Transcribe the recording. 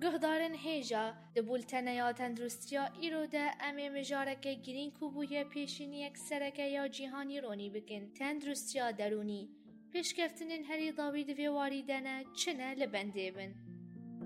گهدارن هیجا دبولتنه یا تندرستیا ایرو ده امی مجارکه گرین کوبویه پیشینی یک سرکه یا جیهانی رونی بکن تندرستیا درونی پیشکفتنین هری داوید وی واریدنه چنه لبنده بن.